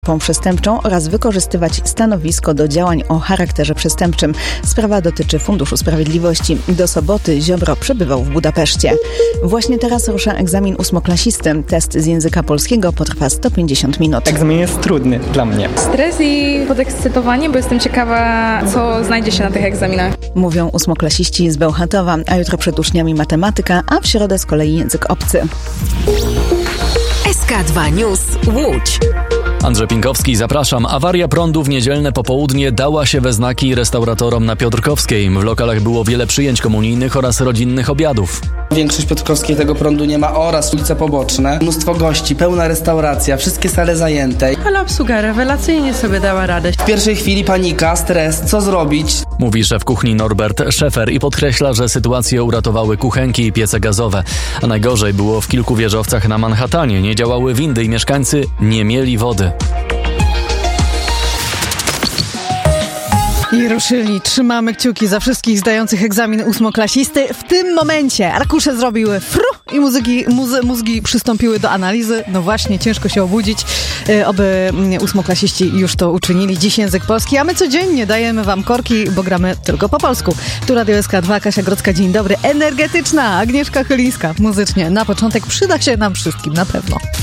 przestępczą oraz wykorzystywać stanowisko do działań o charakterze przestępczym. Sprawa dotyczy Funduszu Sprawiedliwości. Do soboty Ziobro przebywał w Budapeszcie. Właśnie teraz rusza egzamin ósmoklasisty. Test z języka polskiego potrwa 150 minut. Egzamin jest trudny dla mnie. Stres i podekscytowanie, bo jestem ciekawa, co znajdzie się na tych egzaminach. Mówią ósmoklasiści z Bełchatowa, a jutro przed uczniami matematyka, a w środę z kolei język obcy. SK2 News Łódź. Andrzej Pinkowski, zapraszam. Awaria prądu w niedzielne popołudnie dała się we znaki restauratorom na Piotrkowskiej. W lokalach było wiele przyjęć komunijnych oraz rodzinnych obiadów. Większość Piotrkowskiej tego prądu nie ma oraz ulice poboczne. Mnóstwo gości, pełna restauracja, wszystkie sale zajęte. Ale obsługa rewelacyjnie sobie dała radę. W pierwszej chwili panika, stres, co zrobić? Mówi szef kuchni Norbert Szefer i podkreśla, że sytuację uratowały kuchenki i piece gazowe. A najgorzej było w kilku wieżowcach na Manhattanie. Nie działały windy i mieszkańcy nie mieli wody. I ruszyli. Trzymamy kciuki za wszystkich zdających egzamin ósmoklasisty. W tym momencie arkusze zrobiły fru i mózgi przystąpiły do analizy. No właśnie, ciężko się obudzić. Oby ósmoklasiści już to uczynili. Dziś język polski, a my codziennie dajemy wam korki, bo gramy tylko po polsku. Tu Radio SK2, Kasia Grodzka, dzień dobry. Energetyczna Agnieszka Chylińska. Muzycznie na początek przyda się nam wszystkim, na pewno.